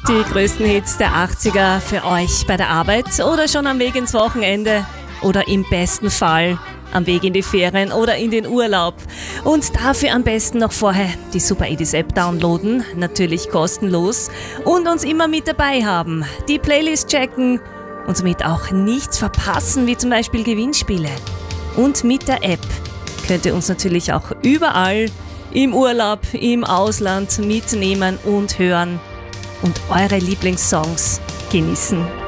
Die größten Hits der 80er für euch bei der Arbeit oder schon am Weg ins Wochenende oder im besten Fall am Weg in die Ferien oder in den Urlaub. Und dafür am besten noch vorher die Super 80s App downloaden, natürlich kostenlos, und uns immer mit dabei haben, die Playlist checken und somit auch nichts verpassen, wie zum Beispiel Gewinnspiele. Und mit der App könnt ihr uns natürlich auch überall im Urlaub, im Ausland mitnehmen und hören und eure Lieblingssongs genießen.